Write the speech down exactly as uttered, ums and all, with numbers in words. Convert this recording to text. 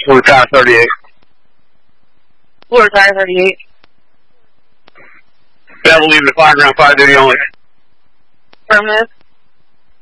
Blue tire thirty-eight. Blue tire thirty-eight. Devil leaving the fire ground, five duty only. Affirmative.